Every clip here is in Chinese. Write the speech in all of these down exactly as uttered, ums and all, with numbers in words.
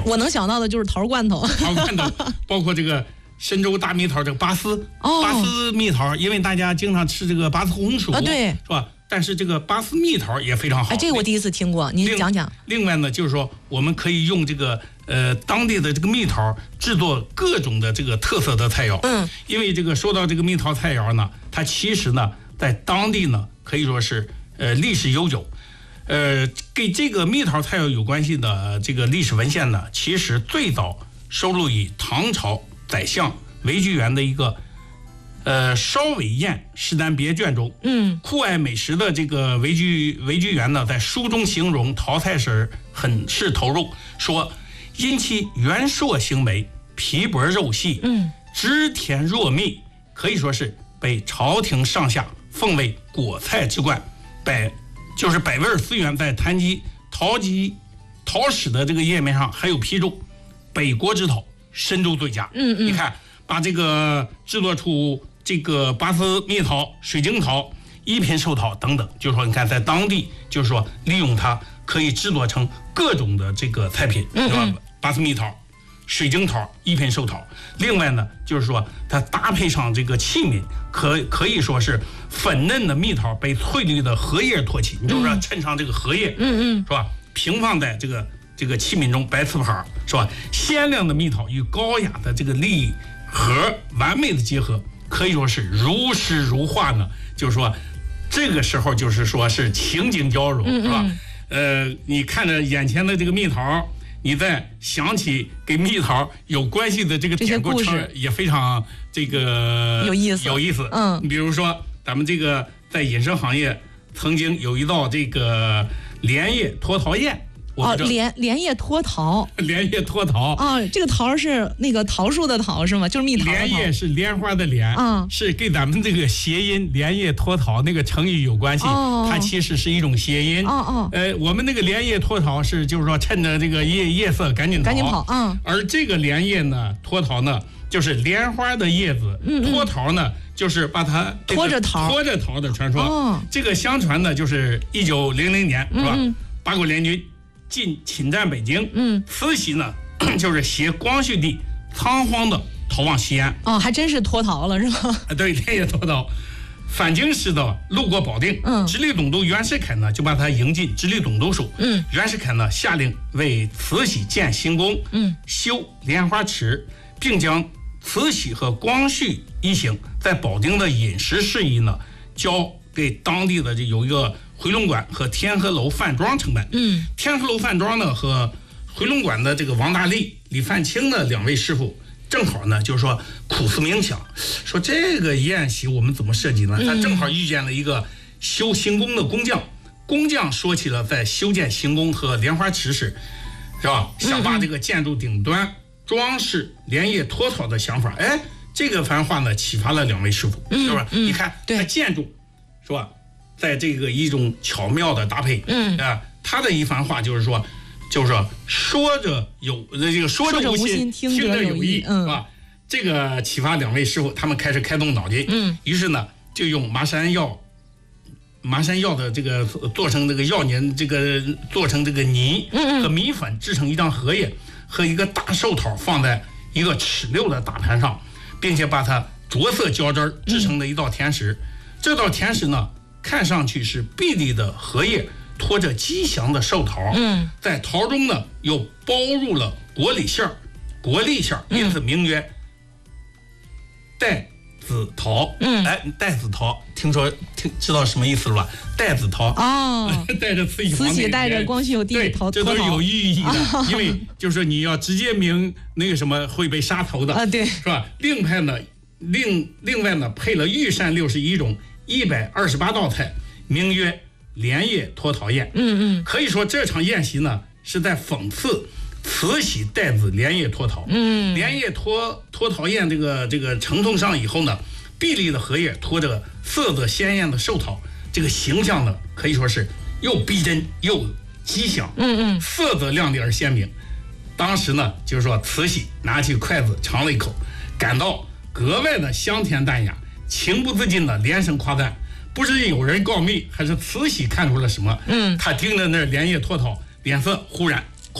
我能想到的就是桃罐头， 桃罐头，包括这个深州大蜜桃，这个拔丝，哦、拔丝蜜桃，因为大家经常吃这个拔丝红薯，啊， 对， 是吧？但是这个拔丝蜜桃也非常好。 哎，这个我第一次听过，您讲讲。 另外呢，就是说我们可以用这个呃当地的这个蜜桃制作各种的这个特色的菜肴。嗯，因为这个说到这个蜜桃菜肴呢，它其实呢在当地呢可以说是呃历史悠久。呃，跟这个蜜桃菜肴有关系的这个历史文献呢，其实最早收录于唐朝宰相韦居元的一个。呃，烧尾宴食单别卷中，嗯，酷爱美食的这个韦居韦居元呢，在书中形容桃菜时很是投入，说因其圆硕形美，皮薄肉细，嗯，汁甜若蜜，可以说是被朝廷上下奉为果菜之冠。百就是百味思源在谈及桃及桃史的这个页面上还有批注，北国之桃，深州最佳。嗯嗯，你看把这个制作出。这个拔丝蜜桃、水晶桃、一品寿桃等等，就是说，你看在当地，就是说利用它可以制作成各种的这个菜品，是吧？拔丝蜜桃、水晶桃、一品寿桃。另外呢，就是说它搭配上这个器皿，可可以说是粉嫩的蜜桃被翠绿的荷叶托起，你就是说衬上这个荷叶，嗯嗯，是吧？平放在这个这个器皿中，白瓷盘，是吧？鲜亮的蜜桃与高雅的这个礼盒完美的结合。可以说是如诗如画呢，就是说，这个时候就是说是情景交融，是吧？呃，你看着眼前的这个蜜桃，你再想起跟蜜桃有关系的这个典故，也非常这个有意思， 有意思。嗯，比如说咱们这个在饮食行业曾经有一道这个莲叶脱桃宴。 哦，莲莲叶脱桃， 莲叶脱桃哦，这个桃是那个桃树的桃是吗？就是蜜桃的桃。 莲叶是莲花的莲，嗯，是跟咱们这个谐音莲叶脱桃那个成语有关系。哦，它其实是一种谐音。哦哦，呃，我们那个莲叶脱桃是就是说趁着这个叶叶色赶紧逃， 赶紧跑。嗯， 而这个莲叶呢脱桃呢，就是莲花的叶子，嗯嗯脱桃呢就是把它、这个、 拖着桃拖着桃的传说。哦，这个相传呢就是一九零零年是吧？嗯嗯八国联军。进侵占北京，嗯，慈禧呢，就是携光绪帝仓皇的逃往西安。 哦，还真是脱逃了是吗？ 啊，对，连夜脱逃。返京时的路过保定，嗯，直隶总督袁世凯呢就把他迎进直隶总督署。嗯，袁世凯呢下令为慈禧建行宫，嗯，修莲花池，并将慈禧和光绪一行在保定的饮食事宜呢交给当地的这有一个。回龙馆和天河楼饭庄承办。嗯，天河楼饭庄呢和回龙馆的这个王大力、李范清的两位师傅，正好呢就是说苦思冥想，说这个宴席我们怎么设计呢？他正好遇见了一个修行宫的工匠，工匠说起了在修建行宫和莲花池时，是吧？想把这个建筑顶端装饰莲叶脱桃的想法。哎，这个番话呢启发了两位师傅，是吧？你看，它建筑是吧？在这个一种巧妙的搭配，嗯啊，他的一番话就是说，就是说说着有这个说着无心，听着有意，是吧？这个启发两位师傅，他们开始开动脑筋，嗯，于是呢，就用麻山药，麻山药的这个做成这个药泥，这个做成这个泥和米粉制成一张荷叶和一个大寿桃放在一个尺六的大盘上，并且把它着色浇汁制成的一道甜食。这道甜食呢。看上去是碧绿的荷叶拖着吉祥的寿桃，嗯，在桃中呢又包入了果李馅儿，果粒馅儿，因此名曰带子桃。嗯，哎，带子桃，听说听知道什么意思了吧？带子桃哦，带着慈禧慈禧带着光绪有弟桃， 这都是有寓意的，哦、因为就是说你要直接明那个什么会被杀头的啊，对，是吧？另派呢，另另外呢配了御膳六十一种。一百二十八道菜，名曰莲叶脱桃宴。嗯嗯，可以说这场宴席呢是在讽刺慈禧带子莲叶脱桃。嗯，莲叶脱脱桃宴这个这个呈送上以后呢，碧绿的荷叶拖着色泽鲜艳的寿桃，这个形象呢可以说是又逼真又吉祥。嗯嗯，色泽亮丽而鲜明。当时呢就是说慈禧拿起筷子尝了一口，感到格外的香甜淡雅。情不自禁的连声夸赞，不知有人告密还是慈禧看出了什么。嗯，他盯着那莲叶脱桃，脸色忽然咵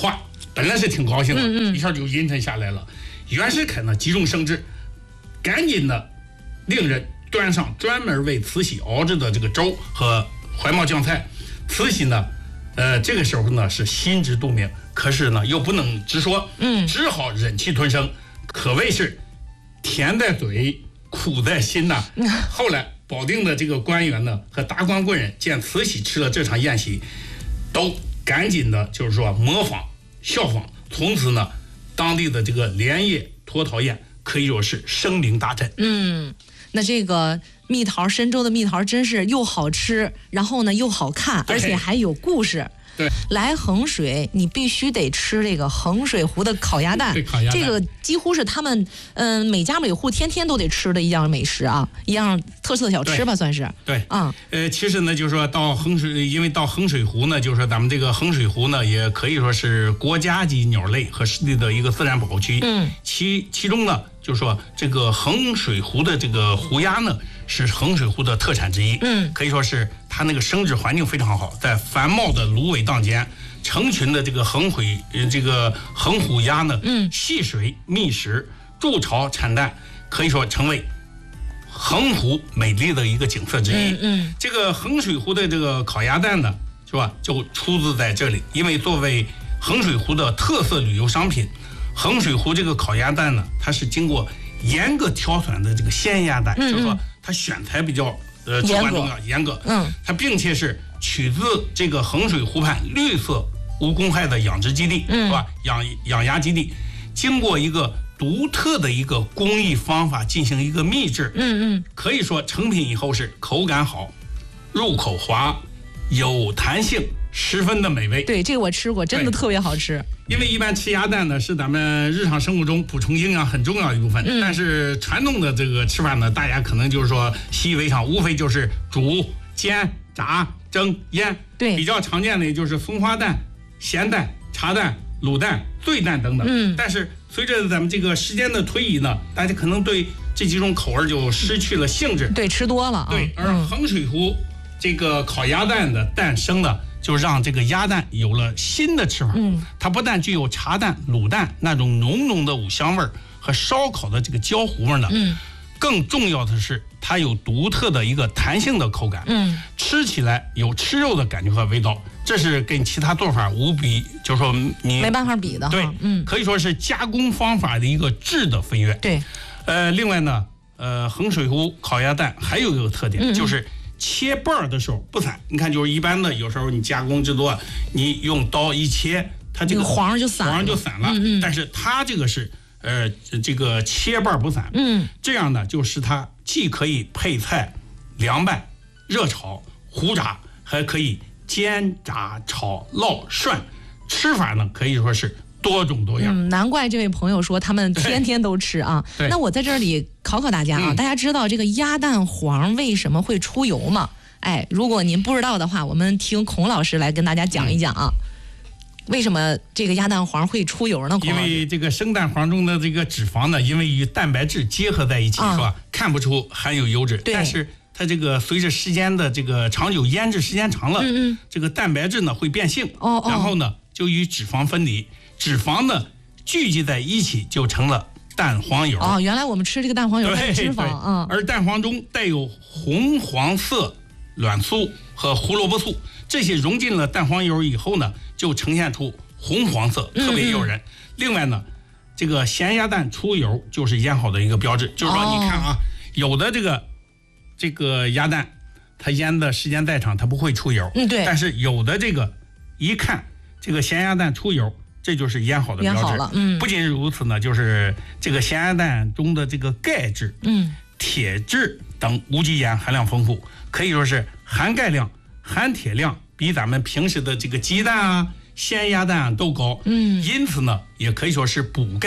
本来是挺高兴的， 嗯嗯一下就阴沉下来了。袁世凯呢急中生智，赶紧的令人端上专门为慈禧熬制的这个粥和怀毛酱菜。慈禧呢，呃，这个时候呢是心知肚明，可是呢又不能直说， 嗯， 只好忍气吞声，可谓是甜在嘴，苦在心呐、 嗯。 后来保定的这个官员呢和达官贵人见慈禧吃了这场宴席，都赶紧的就是说模仿效仿，从此呢，当地的这个莲叶脱桃宴可以说是声名大振。 嗯，那这个蜜桃深州的蜜桃真是又好吃，然后呢又好看，而且还有故事。 对， 来衡水你必须得吃这个衡水湖的烤鸭蛋， 烤鸭蛋这个几乎是他们嗯、呃、每家每户天天都得吃的一样美食啊，一样特色小吃吧，算是。 对， 啊、 嗯，呃，其实呢，就是说到衡水，因为到衡水湖呢，就是说咱们这个衡水湖呢，也可以说是国家级鸟类和湿地的一个自然保护区。 嗯， 其其中呢，就是说这个衡水湖的这个湖鸭呢，是衡水湖的特产之一。 嗯， 可以说是它那个生殖环境非常好，在繁茂的芦苇荡间，成群的这个衡水呃这个衡湖鸭呢， 嗯， 戏水觅食，筑巢产蛋，可以说成为衡湖美丽的一个景色之一。 嗯嗯， 这个衡水湖的这个烤鸭蛋呢，是吧？就出自在这里，因为作为衡水湖的特色旅游商品，衡水湖这个烤鸭蛋呢，它是经过严格挑选的这个鲜鸭蛋， 嗯嗯， 就是说它选材比较呃至关重要，严格。 嗯， 它并且是取自这个衡水湖畔绿色无公害的养殖基地， 嗯， 是吧？养养鸭基地，经过一个独特的一个工艺方法进行一个秘制， 嗯嗯， 可以说成品以后是口感好，入口滑，有弹性，十分的美味。 对，这个我吃过，真的特别好吃。 因为一般吃鸭蛋呢是咱们日常生活中补充营养很重要的一部分， 嗯， 但是传统的这个吃法呢，大家可能就是说习以为常，无非就是煮、煎、炸、蒸、腌。 对， 比较常见的也就是松花蛋、咸蛋、茶蛋、卤蛋、醉蛋等等。 嗯， 但是随着咱们这个时间的推移呢，大家可能对这几种口味就失去了兴致。 对，吃多了啊。 对，而衡水湖这个烤鸭蛋的诞生呢，就让这个鸭蛋有了新的吃法。 嗯， 它不但具有茶蛋、卤蛋那种浓浓的五香味儿和烧烤的这个焦糊味呢， 嗯， 更重要的是它有独特的一个弹性的口感。 嗯， 吃起来有吃肉的感觉和味道，这是跟其他做法无比，就是说你没办法比的。 对， 嗯， 可以说是加工方法的一个质的飞跃。 对， 呃，另外呢，呃，衡水湖烤鸭蛋还有一个特点， 嗯嗯， 就是切瓣的时候不散。你看，就是一般的有时候你加工制作，你用刀一切，它这个黄就散了， 黄就散了。 嗯嗯， 但是它这个是呃这个切瓣不散。 嗯， 这样呢，就使它既可以配菜、凉拌、热炒、糊炸，还可以煎、炸、炒、烙、涮，吃法呢可以说是多种多样。 嗯，难怪这位朋友说他们天天都吃啊。那我在这里考考大家啊，嗯，大家知道这个鸭蛋黄为什么会出油吗？哎，如果您不知道的话，我们听孔老师来跟大家讲一讲啊。嗯，为什么这个鸭蛋黄会出油呢？ 因为这个生蛋黄中的这个脂肪呢，因为与蛋白质结合在一起，啊，是吧？看不出含有油脂，但是它这个随着时间的这个长久腌制时间长了， 嗯嗯， 这个蛋白质呢会变性， 哦哦， 然后呢就与脂肪分离，脂肪呢聚集在一起就成了蛋黄油。 哦，原来我们吃这个蛋黄油是脂肪啊。 而蛋黄中带有红黄色卵素和胡萝卜素，这些融进了蛋黄油以后呢，就呈现出红黄色，特别诱人。嗯嗯，另外呢，这个咸鸭蛋出油就是腌好的一个标志，就是说你看啊，哦，有的这个这个鸭蛋它腌的时间再长它不会出油， 嗯对， 但是有的这个一看这个咸鸭蛋出油，这就是腌好的标志。 腌好了，嗯， 不仅如此呢，就是这个咸鸭蛋中的这个钙质、 嗯、 铁质等无机盐含量丰富，可以说是含钙量、含铁量比咱们平时的这个鸡蛋啊、鲜鸭蛋啊都高。 嗯， 因此呢，也可以说是补钙、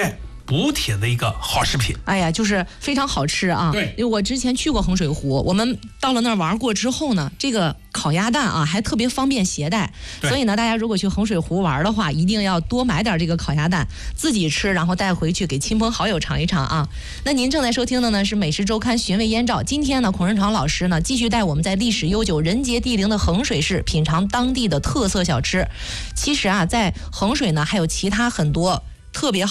补铁的一个好食品。 哎呀，就是非常好吃啊！ 对， 因为我之前去过衡水湖，我们到了那儿玩过之后呢，这个烤鸭蛋啊还特别方便携带，所以呢，大家如果去衡水湖玩的话，一定要多买点这个烤鸭蛋，自己吃，然后带回去给亲朋好友尝一尝啊。那您正在收听的呢是《美食周刊》寻味燕赵，今天呢，孔润长老师呢继续带我们在历史悠久、人杰地灵的衡水市品尝当地的特色小吃。其实啊，在衡水呢还有其他很多特别好